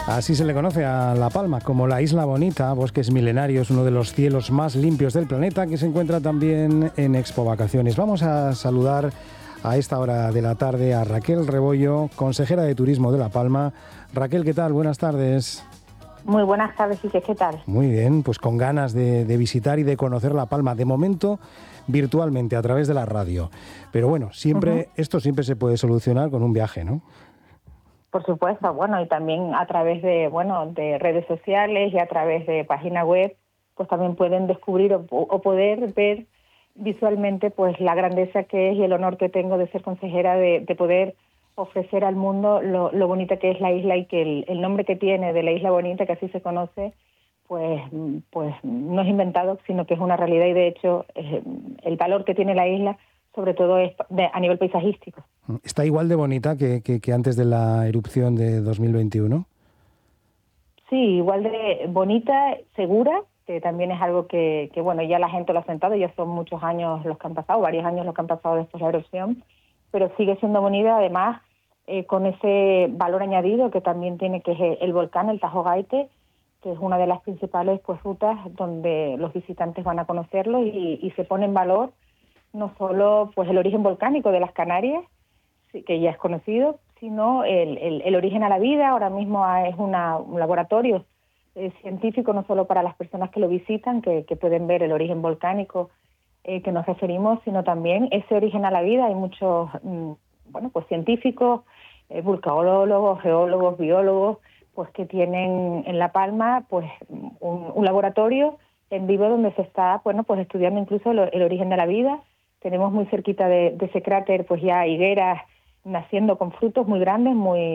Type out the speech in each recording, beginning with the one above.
Así se le conoce a La Palma, como la Isla Bonita, bosques milenarios, uno de los cielos más limpios del planeta, que se encuentra también en Expo Vacaciones. Vamos a saludar a esta hora de la tarde a Raquel Rebollo, consejera de Turismo de La Palma. Raquel, ¿qué tal? Buenas tardes. Muy buenas tardes, Quique, ¿qué tal? Muy bien, pues con ganas de visitar y de conocer La Palma. De momento, virtualmente, a través de la radio. Pero bueno, esto siempre se puede solucionar con un viaje, ¿no? Por supuesto, bueno, y también a través de redes sociales y a través de página web, pues también pueden descubrir o poder ver visualmente pues la grandeza que es y el honor que tengo de ser consejera de poder ofrecer al mundo lo bonita que es la isla y que el nombre que tiene de la Isla Bonita, que así se conoce, pues no es inventado, sino que es una realidad y de hecho el valor que tiene la isla sobre todo es a nivel paisajístico. ¿Está igual de bonita que antes de la erupción de 2021? Sí, igual de bonita, segura, que también es algo que bueno, ya la gente lo ha sentado, ya son muchos años los que han pasado, varios años los que han pasado después de la erupción, pero sigue siendo bonita, además, con ese valor añadido que también tiene, que es el volcán, el Tajo Gaite, que es una de las principales pues rutas donde los visitantes van a conocerlo y se pone en valor no solo pues el origen volcánico de las Canarias, que ya es conocido, sino el origen a la vida. Ahora mismo es un laboratorio científico no solo para las personas que lo visitan, que pueden ver el origen volcánico que nos referimos, sino también ese origen a la vida. Hay muchos pues científicos, vulcanólogos, geólogos, biólogos, pues que tienen en La Palma pues un laboratorio en vivo donde se está pues estudiando incluso el origen de la vida. Tenemos muy cerquita de ese cráter pues ya higueras naciendo con frutos muy grandes,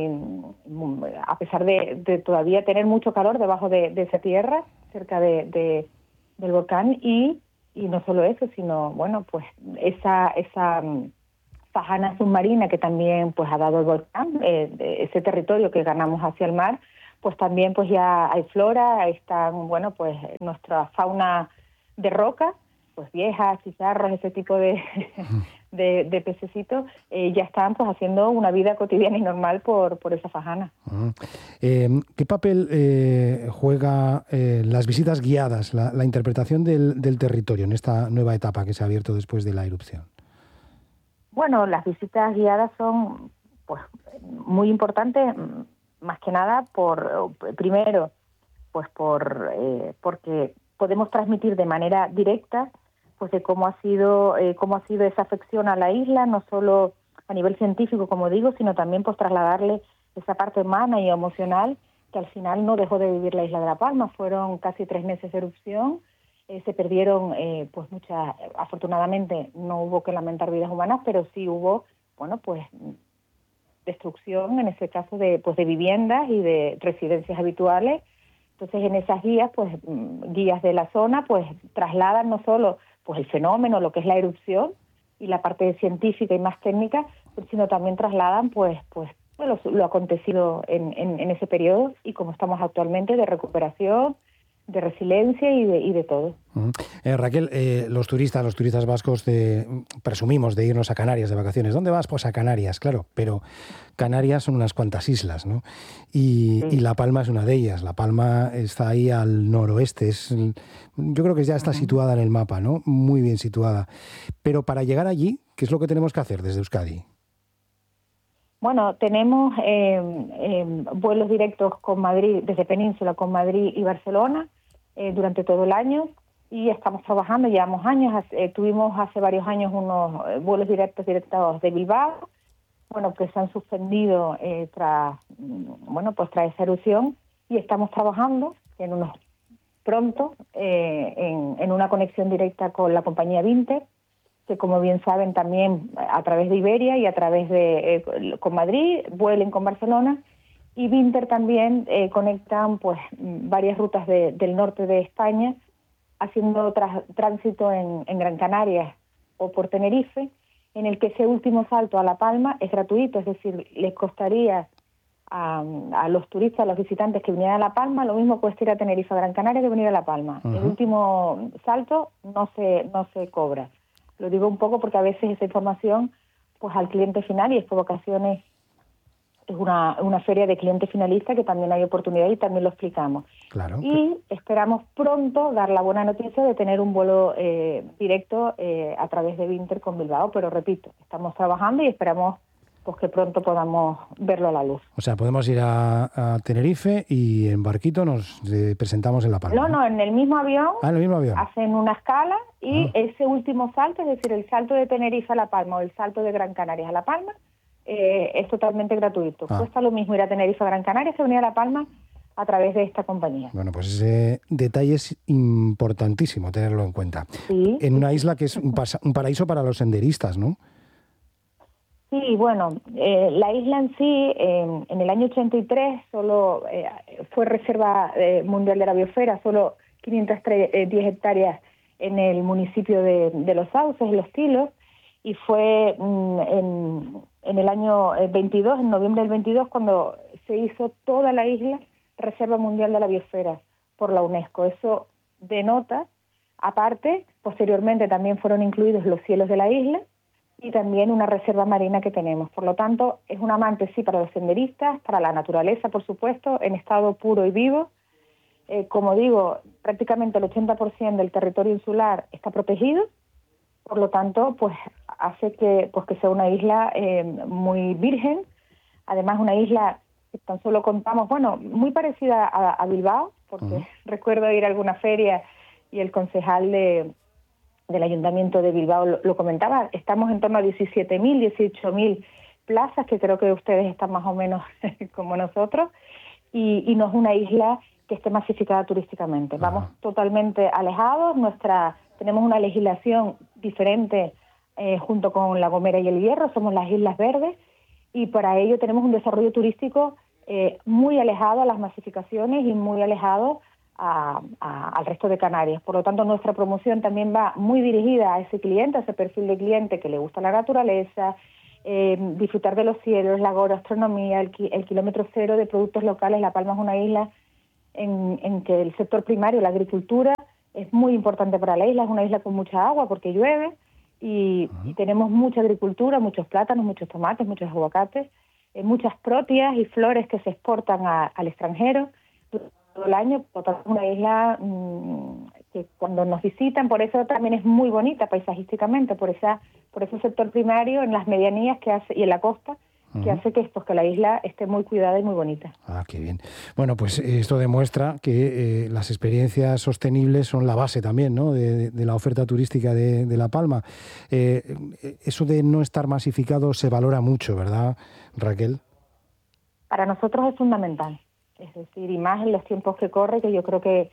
a pesar de todavía tener mucho calor debajo de esa tierra, cerca del volcán, y no solo eso, sino pues esa fajana submarina que también pues ha dado el volcán, ese territorio que ganamos hacia el mar, pues también pues ya hay flora, están pues nuestra fauna de roca, pues viejas, chicharros, ese tipo de pececitos, ya están pues haciendo una vida cotidiana y normal por esa fajana. ¿Qué papel juega las visitas guiadas, la interpretación del territorio en esta nueva etapa que se ha abierto después de la erupción? Bueno, las visitas guiadas son pues muy importantes, más que nada primero porque podemos transmitir de manera directa pues de cómo ha sido esa afección a la isla, no solo a nivel científico, como digo, sino también pues trasladarle esa parte humana y emocional que al final no dejó de vivir la isla de La Palma. Fueron casi 3 meses de erupción, se perdieron pues muchas, afortunadamente no hubo que lamentar vidas humanas, pero sí hubo pues destrucción, en ese caso de viviendas y de residencias habituales. Entonces en esas guías, pues guías de la zona, pues trasladan no solo pues el fenómeno, lo que es la erupción y la parte científica y más técnica, sino también trasladan pues lo acontecido en ese periodo y como estamos actualmente de recuperación, de resiliencia y de todo. Raquel, los turistas vascos presumimos de irnos a Canarias de vacaciones. ¿Dónde vas? Pues a Canarias, claro, pero Canarias son unas cuantas islas, ¿no? Y La Palma es una de ellas. La Palma está ahí al noroeste. Yo creo que ya está situada en el mapa, ¿no? Muy bien situada. Pero para llegar allí, ¿qué es lo que tenemos que hacer desde Euskadi? Bueno, tenemos vuelos directos con Madrid, desde Península con Madrid y Barcelona durante todo el año y estamos trabajando, llevamos años, tuvimos hace varios años unos vuelos directos de Bilbao, que se han suspendido tras esa erupción y estamos trabajando pronto en una conexión directa con la compañía Vinter, que como bien saben también a través de Iberia y a través con Madrid, vuelen con Barcelona, y Vinter también conectan pues varias rutas del norte de España, haciendo tránsito en Gran Canaria o por Tenerife, en el que ese último salto a La Palma es gratuito, es decir, les costaría a los turistas, a los visitantes que vinieran a La Palma, lo mismo cuesta ir a Tenerife, a Gran Canaria, que venir a La Palma. El último salto no se cobra. Lo digo un poco porque a veces esa información, pues al cliente final y Expo Vacaciones es una feria de cliente finalista que también hay oportunidad y también lo explicamos. Claro. Y esperamos pronto dar la buena noticia de tener un vuelo directo a través de Vinter con Bilbao, pero repito, estamos trabajando y esperamos pues que pronto podamos verlo a la luz. O sea, podemos ir a Tenerife y en barquito nos presentamos en La Palma. No, en el mismo avión. Ah, en el mismo avión. Hacen una escala y ese último salto, es decir, el salto de Tenerife a La Palma o el salto de Gran Canarias a La Palma, es totalmente gratuito. Cuesta lo mismo ir a Tenerife a Gran Canaria que venir a La Palma a través de esta compañía. Bueno, pues ese detalle es importantísimo tenerlo en cuenta. Sí. En una isla que es un paraíso para los senderistas, ¿no? Sí, bueno, la isla en sí, en el año 83 solo fue Reserva Mundial de la Biosfera, solo 510 hectáreas en el municipio de Los Sauces, en Los Tilos, y fue en el año 22, en noviembre del 22, cuando se hizo toda la isla Reserva Mundial de la Biosfera por la UNESCO. Eso denota, aparte, posteriormente también fueron incluidos los cielos de la isla, y también una reserva marina que tenemos. Por lo tanto, es un amante, sí, para los senderistas, para la naturaleza, por supuesto, en estado puro y vivo. Como digo, prácticamente el 80% del territorio insular está protegido, por lo tanto, pues hace que sea una isla muy virgen, además una isla que tan solo contamos, bueno, muy parecida a Bilbao, porque recuerdo ir a alguna feria y el concejal del Ayuntamiento de Bilbao lo comentaba, estamos en torno a 17.000, 18.000 plazas, que creo que ustedes están más o menos como nosotros, y no es una isla que esté masificada turísticamente. Vamos totalmente alejados, tenemos una legislación diferente junto con La Gomera y El Hierro, somos las Islas Verdes, y para ello tenemos un desarrollo turístico muy alejado a las masificaciones y muy alejado al resto de Canarias. Por lo tanto, nuestra promoción también va muy dirigida a ese cliente, a ese perfil de cliente que le gusta la naturaleza, disfrutar de los cielos, la gastronomía, el kilómetro cero de productos locales. La Palma es una isla en que el sector primario, la agricultura, es muy importante para la isla. Es una isla con mucha agua porque llueve y tenemos mucha agricultura, muchos plátanos, muchos tomates, muchos aguacates, muchas proteas y flores que se exportan al extranjero todo el año. Por tanto, una isla que cuando nos visitan, por eso también es muy bonita paisajísticamente, por ese sector primario en las medianías que hace y en la costa, que hace que la isla esté muy cuidada y muy bonita. Ah, qué bien. Bueno, pues esto demuestra que las experiencias sostenibles son la base también, ¿no?, de la oferta turística de La Palma. Eso de no estar masificado se valora mucho, ¿verdad, Raquel? Para nosotros es fundamental. Es decir, y más en los tiempos que corre, que yo creo que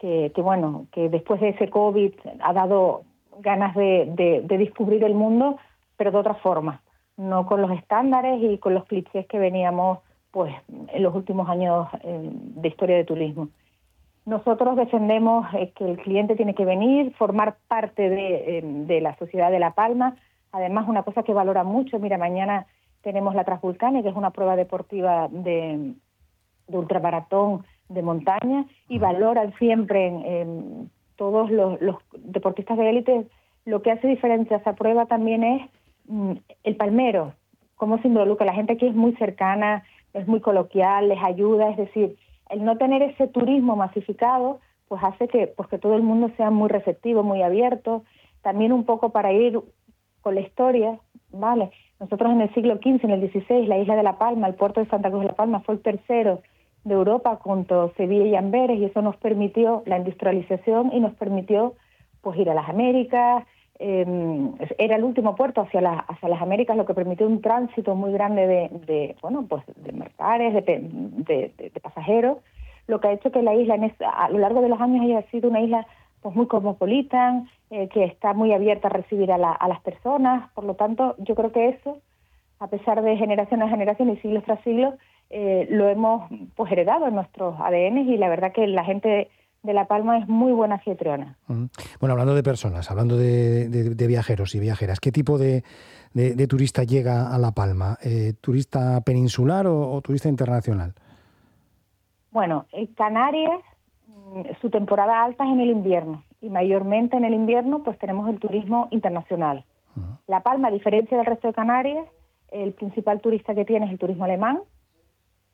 después de ese COVID ha dado ganas de descubrir el mundo, pero de otra forma, no con los estándares y con los clichés que veníamos pues en los últimos años de historia de turismo. Nosotros defendemos que el cliente tiene que venir, formar parte de la sociedad de La Palma. Además, una cosa que valora mucho, mira, mañana tenemos la Transvulcania, que es una prueba deportiva de ultramaratón de montaña, y valoran siempre en todos los deportistas de élite. Lo que hace diferente a esa prueba también es el palmero, cómo se involucra. La gente aquí es muy cercana, es muy coloquial, les ayuda. Es decir, el no tener ese turismo masificado pues hace que todo el mundo sea muy receptivo, muy abierto. También un poco para ir con la historia, ¿vale? Nosotros en el siglo XV, en el XVI, la isla de La Palma, el puerto de Santa Cruz de La Palma, fue el tercero de Europa junto a Sevilla y Amberes, y eso nos permitió la industrialización y nos permitió pues ir a las Américas. Era el último puerto hacia las Américas, lo que permitió un tránsito muy grande de mercaderes, de pasajeros, lo que ha hecho que la isla a lo largo de los años haya sido una isla pues muy cosmopolita, que está muy abierta a recibir a las personas. Por lo tanto, yo creo que eso, a pesar de generación a generación y siglos tras siglos, lo hemos pues heredado en nuestros ADN, y la verdad que la gente de La Palma es muy buena anfitriona. Bueno, hablando de personas, hablando de viajeros y viajeras, ¿qué tipo de turista llega a La Palma? ¿Turista peninsular o turista internacional? Bueno, en Canarias, su temporada alta es en el invierno, y mayormente en el invierno pues tenemos el turismo internacional. La Palma, a diferencia del resto de Canarias, el principal turista que tiene es el turismo alemán,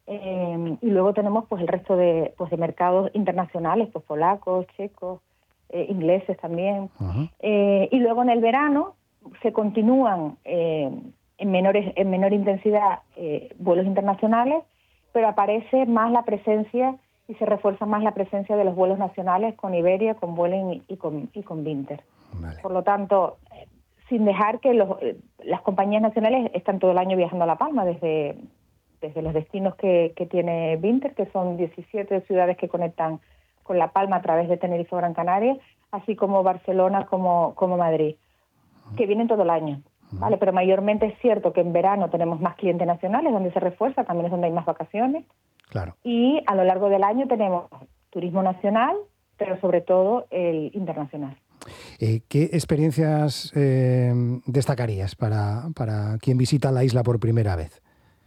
Y luego tenemos pues el resto de mercados internacionales, pues polacos, checos, ingleses también. Y luego en el verano se continúan en menor intensidad vuelos internacionales, pero aparece más la presencia y se refuerza más la presencia de los vuelos nacionales con Iberia, con Vueling y con Binter. Vale. Por lo tanto, sin dejar que las compañías nacionales están todo el año viajando a La Palma, desde los destinos que tiene Binter, que son 17 ciudades que conectan con La Palma a través de Tenerife o Gran Canaria, así como Barcelona, como Madrid, que vienen todo el año, ¿vale? Pero mayormente es cierto que en verano tenemos más clientes nacionales, donde se refuerza, también es donde hay más vacaciones. Claro. Y a lo largo del año tenemos turismo nacional, pero sobre todo el internacional. ¿Qué experiencias destacarías para quien visita la isla por primera vez?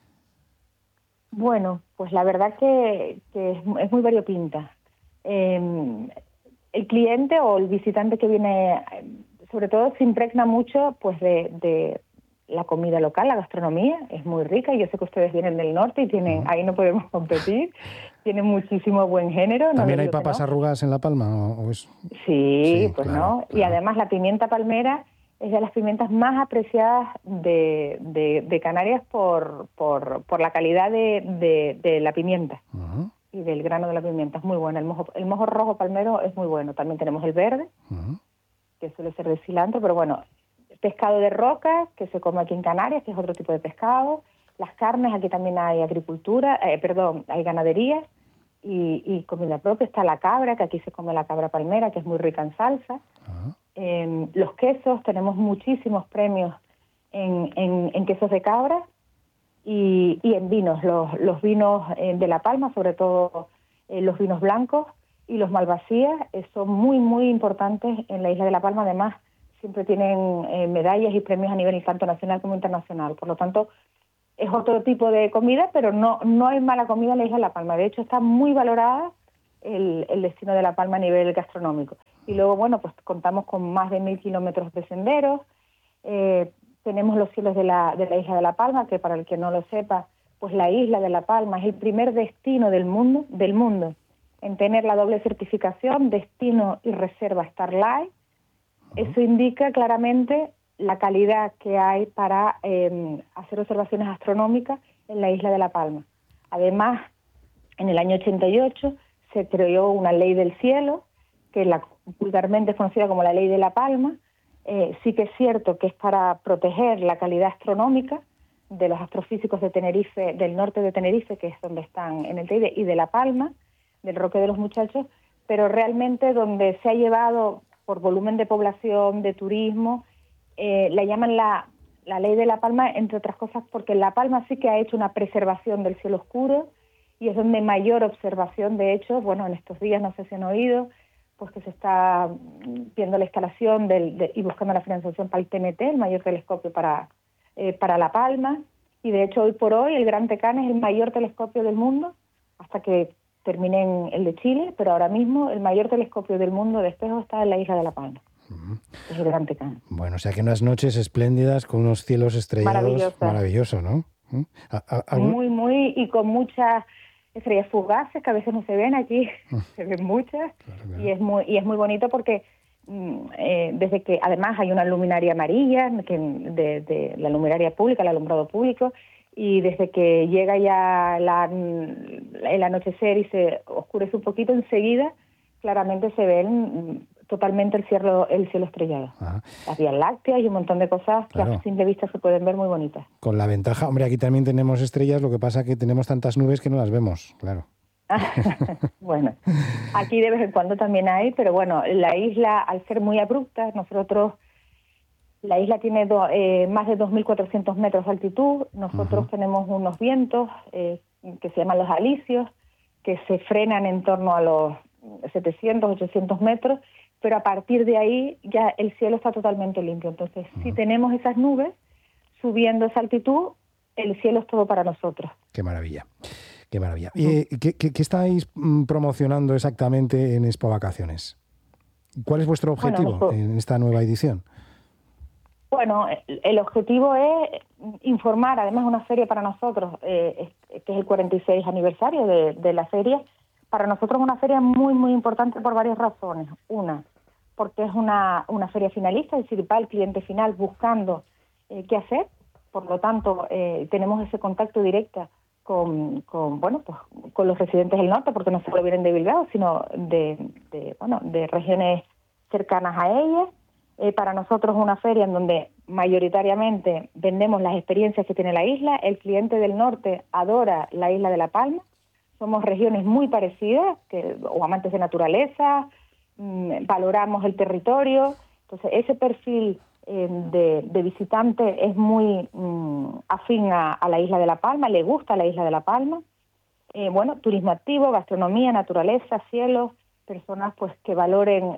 Bueno, pues la verdad que es muy variopinta. El cliente o el visitante que viene, sobre todo, se impregna mucho pues de la comida local, la gastronomía, es muy rica. Yo sé que ustedes vienen del norte y ahí no podemos competir. Tienen muchísimo buen género. ¿También hay papas arrugas en La Palma? ¿O es... Sí, pues claro, no. claro. Y además la pimienta palmera es de las pimientas más apreciadas de Canarias por la calidad de la pimienta y del grano de la pimienta. Es muy bueno. El mojo rojo palmero es muy bueno. También tenemos el verde, que suele ser de cilantro, pero bueno, pescado de roca, que se come aquí en Canarias, que es otro tipo de pescado. Las carnes, aquí también hay agricultura, hay ganadería y comida propia. Está la cabra, que aquí se come la cabra palmera, que es muy rica en salsa. Los quesos, tenemos muchísimos premios en quesos de cabra y en vinos. Los vinos de La Palma, sobre todo los vinos blancos y los Malvasías, son muy, muy importantes en la isla de La Palma. Además, siempre tienen medallas y premios a nivel tanto nacional como internacional. Por lo tanto, es otro tipo de comida, pero no hay mala comida en la isla de La Palma. De hecho, está muy valorada el destino de La Palma a nivel gastronómico. Y luego, bueno, pues contamos con más de 1.000 kilómetros de senderos. Tenemos los cielos de la isla de La Palma, que para el que no lo sepa, pues la isla de La Palma es el primer destino del mundo en tener la doble certificación, destino y reserva Starlight. Eso indica claramente la calidad que hay para hacer observaciones astronómicas en la isla de La Palma. Además, en el año 88 se creó una ley del cielo, que vulgarmente es conocida como la ley de La Palma. Sí que es cierto que es para proteger la calidad astronómica de los astrofísicos de Tenerife, del norte de Tenerife, que es donde están en el Teide, y de La Palma, del Roque de los Muchachos, pero realmente donde se ha llevado por volumen de población, de turismo, la llaman la ley de La Palma, entre otras cosas porque La Palma sí que ha hecho una preservación del cielo oscuro y es donde mayor observación. De hecho, bueno, en estos días, no sé si han oído, pues que se está viendo la instalación y buscando la financiación para el TNT, el mayor telescopio para La Palma, y de hecho hoy por hoy el Gran Tecán es el mayor telescopio del mundo, hasta que terminen el de Chile, pero ahora mismo el mayor telescopio del mundo de espejo está en la isla de La Palma. Es el Gran Tecán. Bueno, o sea que unas noches espléndidas con unos cielos estrellados, maravilloso, ¿no? Muy, muy, y con muchas estrellas fugaces que a veces no se ven, aquí se ven muchas, claro. y es muy bonito porque desde que además hay una luminaria amarilla, de la luminaria pública, el alumbrado público, y desde que llega ya el anochecer y se oscurece un poquito, enseguida claramente se ven totalmente el cielo estrellado. Ajá. Las vías lácteas y un montón de cosas claro. Que a simple vista se pueden ver muy bonitas. Con la ventaja, hombre, aquí también tenemos estrellas, lo que pasa que tenemos tantas nubes que no las vemos, claro. Bueno, aquí de vez en cuando también hay, pero bueno, la isla, al ser muy abrupta, la isla tiene más de 2.400 metros de altitud. Nosotros tenemos unos vientos que se llaman los alisios, que se frenan en torno a los 700, 800 metros, pero a partir de ahí ya el cielo está totalmente limpio. Entonces, si tenemos esas nubes subiendo esa altitud, el cielo es todo para nosotros. Qué maravilla. Qué maravilla. ¿Qué estáis promocionando exactamente en Expo Vacaciones? ¿Cuál es vuestro objetivo en esta nueva edición? Bueno, el objetivo es informar, además una feria para nosotros, que es el 46 aniversario de la feria, para nosotros es una feria muy, muy importante por varias razones. Una, porque es una feria finalista, es decir, va el cliente final buscando qué hacer, por lo tanto tenemos ese contacto directo con los residentes del norte, porque no solo vienen de Bilbao, sino de regiones cercanas a ellas. Para nosotros es una feria en donde mayoritariamente vendemos las experiencias que tiene la isla. El cliente del norte adora la isla de La Palma. Somos regiones muy parecidas, o amantes de naturaleza, valoramos el territorio. Entonces, ese perfil de visitante es muy afín a la isla de La Palma, le gusta la isla de La Palma. Turismo activo, gastronomía, naturaleza, cielos, personas pues que valoren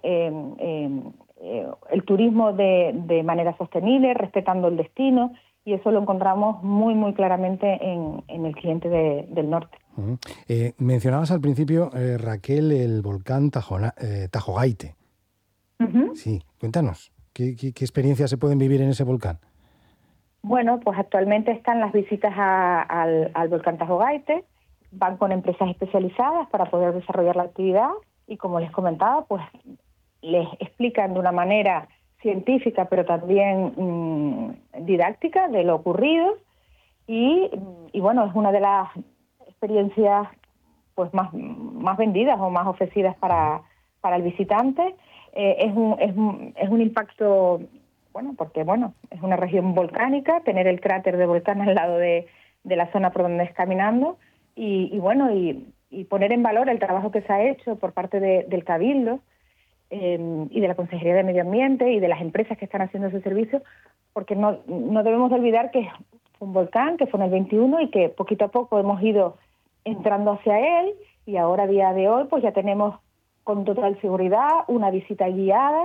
el turismo de manera sostenible, respetando el destino, y eso lo encontramos muy, muy claramente en el cliente del norte. Uh-huh. Mencionabas al principio, Raquel, el volcán Tajogaite. Uh-huh. Sí, cuéntanos, ¿qué experiencias se pueden vivir en ese volcán? Bueno, pues actualmente están las visitas al volcán Tajogaite, van con empresas especializadas para poder desarrollar la actividad y, como les comentaba, pues les explican de una manera científica pero también didáctica de lo ocurrido y bueno, es una de las experiencias pues más vendidas o más ofrecidas para el visitante. Es un impacto, porque es una región volcánica, tener el cráter de volcán al lado de la zona por donde es caminando y poner en valor el trabajo que se ha hecho por parte del Cabildo y de la Consejería de Medio Ambiente y de las empresas que están haciendo ese servicio, porque no debemos olvidar que es un volcán que fue en el 21 y que poquito a poco hemos ido entrando hacia él, y ahora, a día de hoy, pues ya tenemos con total seguridad una visita guiada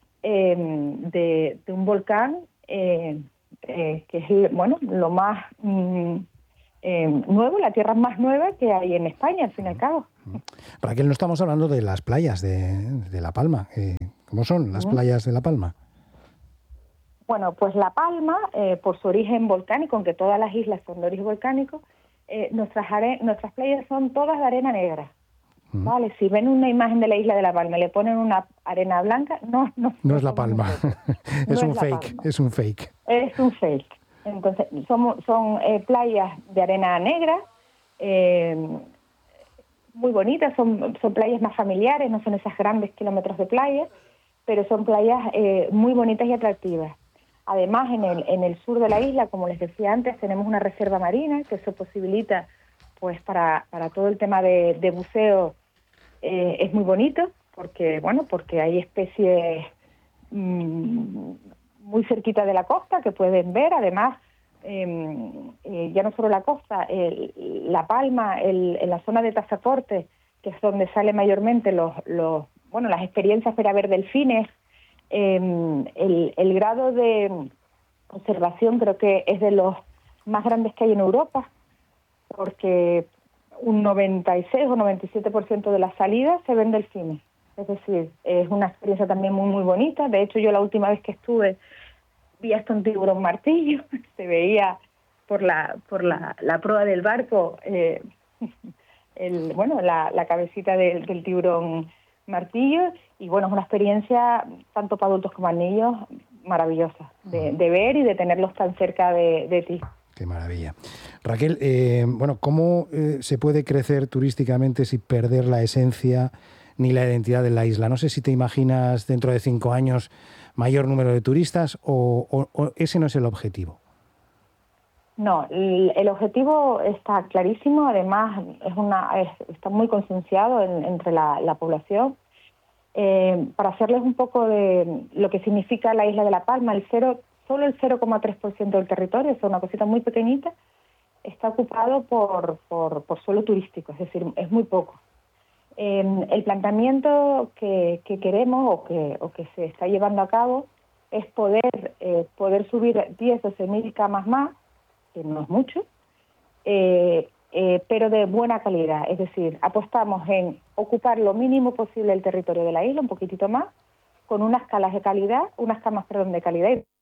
de un volcán que es lo más nuevo, la tierra más nueva que hay en España, al fin y al cabo. Raquel, no estamos hablando de las playas de La Palma. ¿Cómo son las playas de La Palma? Bueno, pues La Palma, por su origen volcánico, aunque todas las islas son de origen volcánico, nuestras playas son todas de arena negra. Vale, si ven una imagen de la isla de La Palma y le ponen una arena blanca, no es La Palma. Es un fake. Es un fake. Entonces, son playas de arena negra, muy bonitas, son playas más familiares, no son esas grandes kilómetros de playa, pero son playas muy bonitas y atractivas. Además, en el sur de la isla, como les decía antes, tenemos una reserva marina, que eso posibilita, pues para todo el tema de buceo, es muy bonito, porque hay especies muy cerquita de la costa que pueden ver. Además, ya no solo la costa, La Palma, en la zona de Tazacorte, que es donde sale mayormente las experiencias para ver delfines. El grado de conservación creo que es de los más grandes que hay en Europa, porque un 96 o 97% de las salidas se ven delfines. Es decir, es una experiencia también muy, muy bonita. De hecho, yo la última vez que estuve vi hasta un tiburón martillo. Se veía por la proa del barco la cabecita del tiburón martillo, y es una experiencia tanto para adultos como para niños maravillosa de ver y de tenerlos tan cerca de ti. Qué maravilla. Raquel, ¿cómo se puede crecer turísticamente sin perder la esencia ni la identidad de la isla? No sé si te imaginas dentro de 5 años mayor número de turistas o ese no es el objetivo. No, el objetivo está clarísimo. Además, está muy concienciado entre la población. Para hacerles un poco de lo que significa la isla de La Palma, solo el 0,3% del territorio, es una cosita muy pequeñita, está ocupado por suelo turístico, es decir, es muy poco. El planteamiento que queremos o que se está llevando a cabo es poder subir 10 o 12.000 camas más, que no es mucho, pero de buena calidad. Es decir, apostamos en ocupar lo mínimo posible el territorio de la isla, un poquitito más, con unas camas de calidad